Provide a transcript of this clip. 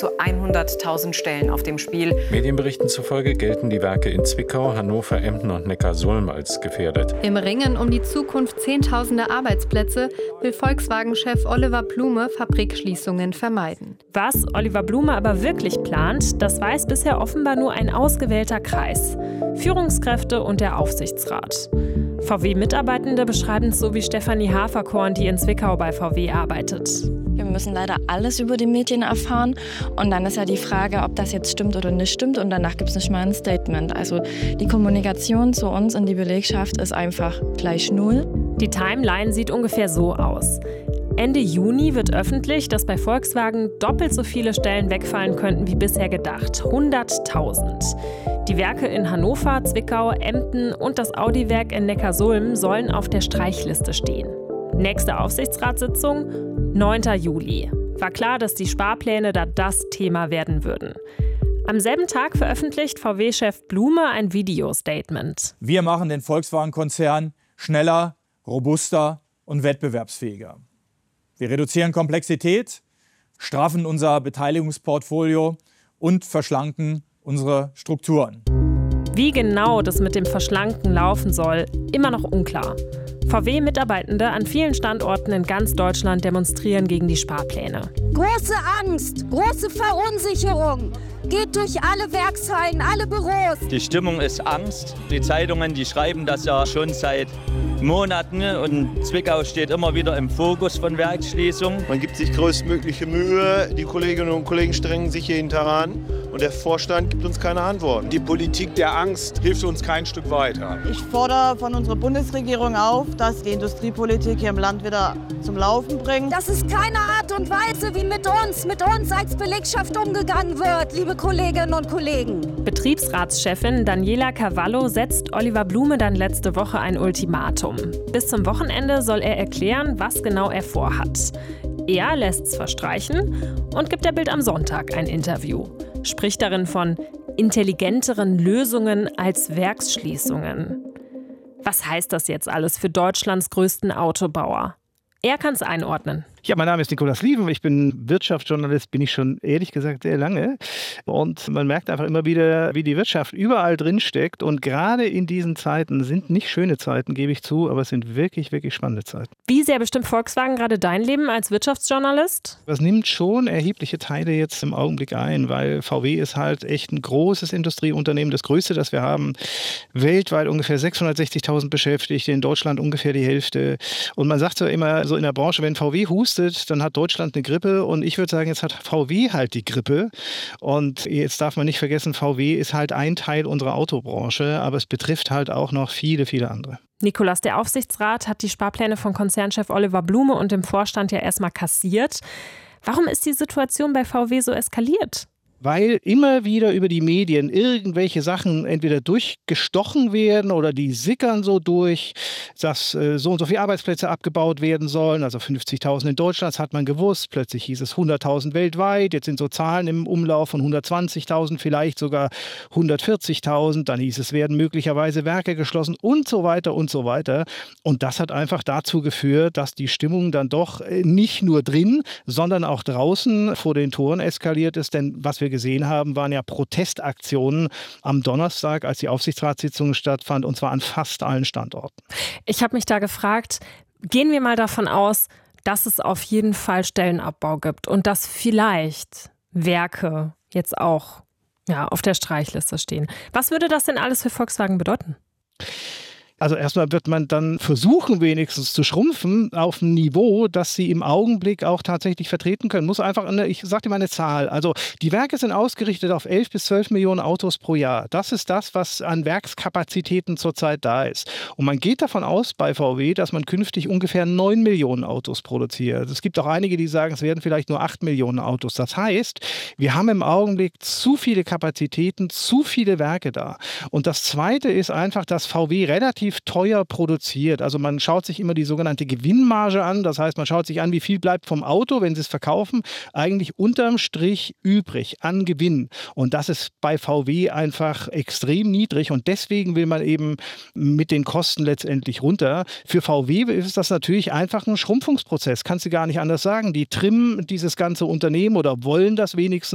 Zu 100.000 Stellen auf dem Spiel. Medienberichten zufolge gelten die Werke in Zwickau, Hannover, Emden und Neckarsulm als gefährdet. Im Ringen um die Zukunft zehntausender Arbeitsplätze will Volkswagen-Chef Oliver Blume Fabrikschließungen vermeiden. Was Oliver Blume aber wirklich plant, das weiß bisher offenbar nur ein ausgewählter Kreis. Führungskräfte und der Aufsichtsrat. VW-Mitarbeitende beschreiben es so wie Stefanie Haferkorn, die in Zwickau bei VW arbeitet. Wir müssen leider alles über die Medien erfahren und dann ist ja die Frage, ob das jetzt stimmt oder nicht stimmt und danach gibt es nicht mal ein Statement. Also die Kommunikation zu uns in die Belegschaft ist einfach gleich null. Die Timeline sieht ungefähr so aus. Ende Juni wird öffentlich, dass bei Volkswagen doppelt so viele Stellen wegfallen könnten wie bisher gedacht. 100.000. Die Werke in Hannover, Zwickau, Emden und das Audi-Werk in Neckarsulm sollen auf der Streichliste stehen. Nächste Aufsichtsratssitzung, 9. Juli. War klar, dass die Sparpläne da das Thema werden würden. Am selben Tag veröffentlicht VW-Chef Blume ein Video-Statement. Wir machen den Volkswagen-Konzern schneller, robuster und wettbewerbsfähiger. Wir reduzieren Komplexität, straffen unser Beteiligungsportfolio und verschlanken unsere Strukturen. Wie genau das mit dem Verschlanken laufen soll, immer noch unklar. VW-Mitarbeitende an vielen Standorten in ganz Deutschland demonstrieren gegen die Sparpläne. Große Angst, große Verunsicherung. Geht durch alle Werkshallen, alle Büros. Die Stimmung ist Angst. Die Zeitungen, die schreiben das ja schon seit Monaten. Und Zwickau steht immer wieder im Fokus von Werksschließungen. Man gibt sich größtmögliche Mühe. Die Kolleginnen und Kollegen strengen sich jeden Tag an. Und der Vorstand gibt uns keine Antworten. Die Politik der Angst hilft uns kein Stück weiter. Ich fordere von unserer Bundesregierung auf, dass die Industriepolitik hier im Land wieder zum Laufen bringt. Das ist keine Art und Weise, wie mit uns als Belegschaft umgegangen wird, liebe Kolleginnen und Kollegen. Betriebsratschefin Daniela Cavallo setzt Oliver Blume dann letzte Woche ein Ultimatum. Bis zum Wochenende soll er erklären, was genau er vorhat. Er lässt es verstreichen und gibt der Bild am Sonntag ein Interview. Spricht darin von intelligenteren Lösungen als Werksschließungen. Was heißt das jetzt alles für Deutschlands größten Autobauer? Er kann es einordnen. Ja, mein Name ist Nikolaus Lieven. Ich bin Wirtschaftsjournalist, bin ich schon ehrlich gesagt sehr lange. Und man merkt einfach immer wieder, wie die Wirtschaft überall drin steckt. Und gerade in diesen Zeiten sind nicht schöne Zeiten, gebe ich zu, aber es sind wirklich, wirklich spannende Zeiten. Wie sehr bestimmt Volkswagen gerade dein Leben als Wirtschaftsjournalist? Das nimmt schon erhebliche Teile jetzt im Augenblick ein, weil VW ist halt echt ein großes Industrieunternehmen, das größte, das wir haben. Weltweit ungefähr 660.000 Beschäftigte, in Deutschland ungefähr die Hälfte. Und man sagt so immer so in der Branche, wenn VW hustet, dann hat Deutschland eine Grippe und ich würde sagen, jetzt hat VW halt die Grippe und jetzt darf man nicht vergessen, VW ist halt ein Teil unserer Autobranche, aber es betrifft halt auch noch viele, viele andere. Nikolaus, der Aufsichtsrat hat die Sparpläne von Konzernchef Oliver Blume und dem Vorstand ja erstmal kassiert. Warum ist die Situation bei VW so eskaliert? Weil immer wieder über die Medien irgendwelche Sachen entweder durchgestochen werden oder die sickern so durch, dass so und so viele Arbeitsplätze abgebaut werden sollen. Also 50.000 in Deutschland, das hat man gewusst. Plötzlich hieß es 100.000 weltweit. Jetzt sind so Zahlen im Umlauf von 120.000, vielleicht sogar 140.000. Dann hieß es, werden möglicherweise Werke geschlossen und so weiter und so weiter. Und das hat einfach dazu geführt, dass die Stimmung dann doch nicht nur drin, sondern auch draußen vor den Toren eskaliert ist. Denn was wir gesehen haben, waren ja Protestaktionen am Donnerstag, als die Aufsichtsratssitzung stattfand, und zwar an fast allen Standorten. Ich habe mich da gefragt, gehen wir mal davon aus, dass es auf jeden Fall Stellenabbau gibt und dass vielleicht Werke jetzt auch auf der Streichliste stehen. Was würde das denn alles für Volkswagen bedeuten? Also erstmal wird man dann versuchen, wenigstens zu schrumpfen auf ein Niveau, das sie im Augenblick auch tatsächlich vertreten können. Muss einfach, ich sage dir mal eine Zahl. Also die Werke sind ausgerichtet auf 11 bis 12 Millionen Autos pro Jahr. Das ist das, was an Werkskapazitäten zurzeit da ist. Und man geht davon aus bei VW, dass man künftig ungefähr 9 Millionen Autos produziert. Es gibt auch einige, die sagen, es werden vielleicht nur 8 Millionen Autos. Das heißt, wir haben im Augenblick zu viele Kapazitäten, zu viele Werke da. Und das Zweite ist einfach, dass VW relativ teuer produziert. Also man schaut sich immer die sogenannte Gewinnmarge an. Das heißt, man schaut sich an, wie viel bleibt vom Auto, wenn sie es verkaufen, eigentlich unterm Strich übrig an Gewinn. Und das ist bei VW einfach extrem niedrig. Und deswegen will man eben mit den Kosten letztendlich runter. Für VW ist das natürlich einfach ein Schrumpfungsprozess. Kannst du gar nicht anders sagen. Die trimmen dieses ganze Unternehmen oder wollen das wenigstens